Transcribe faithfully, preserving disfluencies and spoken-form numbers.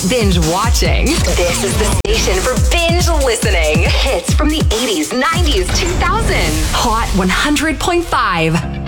binge watching. This is the station for binge listening. Hits from the eighties, nineties, two thousands. Hot one hundred point five.